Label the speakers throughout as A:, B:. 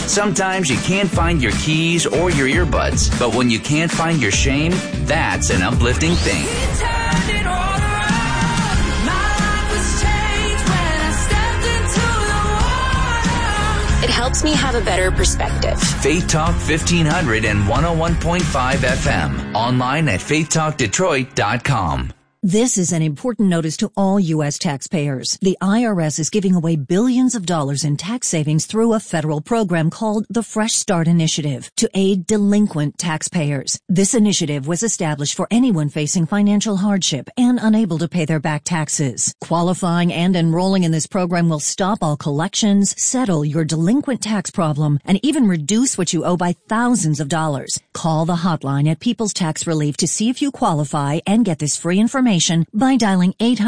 A: Sometimes you can't find your keys or your earbuds, but when you can't find your shame, that's an uplifting thing.
B: It helps me have a better perspective.
A: Faith Talk 1500 and 101.5 FM. Online at faithtalkdetroit.com.
C: This is an important notice to all U.S. taxpayers. The IRS is giving away billions of dollars in tax savings through a federal program called the Fresh Start Initiative to aid delinquent taxpayers. This initiative was established for anyone facing financial hardship and unable to pay their back taxes. Qualifying and enrolling in this program will stop all collections, settle your delinquent tax problem, and even reduce what you owe by thousands of dollars. Call the hotline at People's Tax Relief to see if you qualify and get this free information by dialing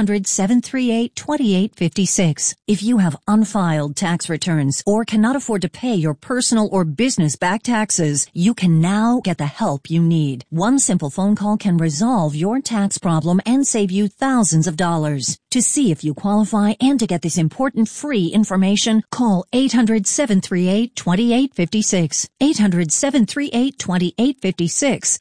C: 800-738-2856. If you have unfiled tax returns or cannot afford to pay your personal or business back taxes, you can now get the help you need. One simple phone call can resolve your tax problem and save you thousands of dollars. To see if you qualify and to get this important free information, call 800-738-2856. 800-738-2856.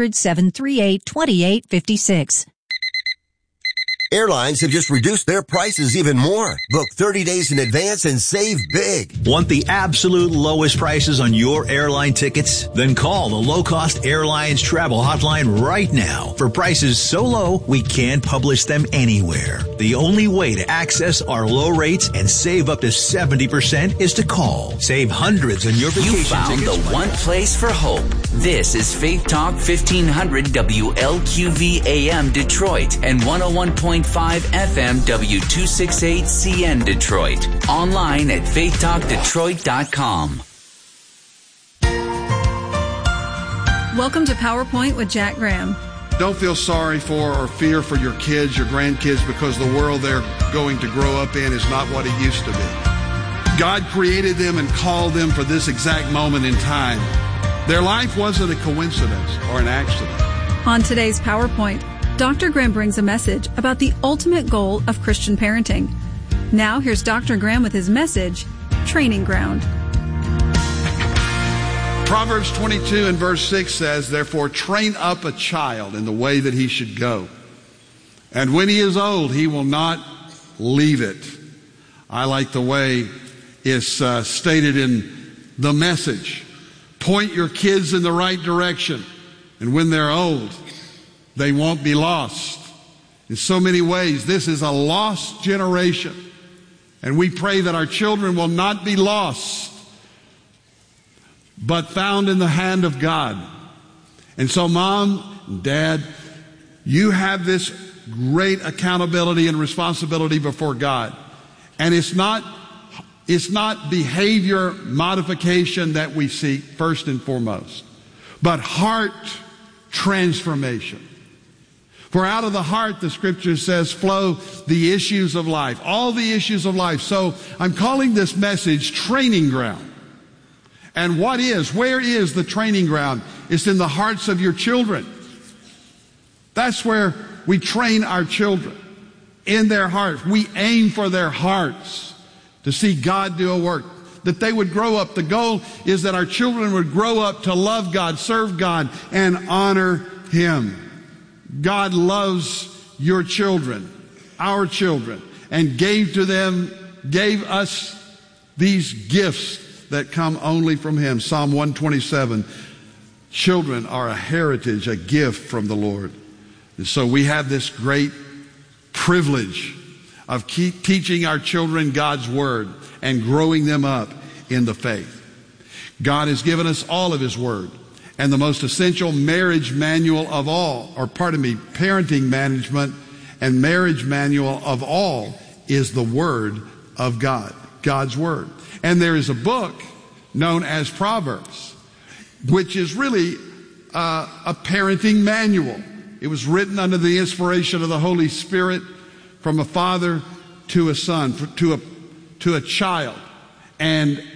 C: 800-738-2856.
D: Airlines have just reduced their prices even more. Book 30 days in advance and save big.
E: Want the absolute lowest prices on your airline tickets? Then call the Low Cost Airlines Travel Hotline right now for prices so low we can't publish them anywhere. The only way to access our low rates and save up to 70% is to call. Save hundreds on your vacation tickets.
A: You found the one place for hope. This is Faith Talk 1500 WLQV AM Detroit and 101.5 FM W268CN Detroit. Online at faithtalkdetroit.com.
F: Welcome to PowerPoint with Jack Graham.
G: Don't feel sorry for or fear for your kids, your grandkids, because the world they're going to grow up in is not what it used to be. God created them and called them for this exact moment in time. Their life wasn't a coincidence or an accident.
F: On today's PowerPoint, Dr. Graham brings a message about the ultimate goal of Christian parenting. Now here's Dr. Graham with his message, Training Ground.
G: Proverbs 22 and verse 6 says, "Therefore train up a child in the way that he should go. And when he is old, he will not leave it." I like the way it's stated in the Message. Point your kids in the right direction. And when they're old, they won't be lost. In so many ways, this is a lost generation. And we pray that our children will not be lost, but found in the hand of God. And so, Mom and Dad, you have this great accountability and responsibility before God. And it's not behavior modification that we seek first and foremost, but heart transformation. For out of the heart, the scripture says, flow the issues of life, all the issues of life. So I'm calling this message Training Ground. And where is the training ground? It's in the hearts of your children. That's where we train our children, in their hearts. We aim for their hearts to see God do a work, that they would grow up. The goal is that our children would grow up to love God, serve God, and honor Him. God loves your children, our children, and gave us these gifts that come only from Him. Psalm 127, children are a heritage, a gift from the Lord. And so we have this great privilege of teaching our children God's Word and growing them up in the faith. God has given us all of His Word. And the most essential marriage manual of all, parenting management and marriage manual of all is the Word of God, God's Word. And there is a book known as Proverbs, which is really a parenting manual. It was written under the inspiration of the Holy Spirit from a father to a son, to a child. And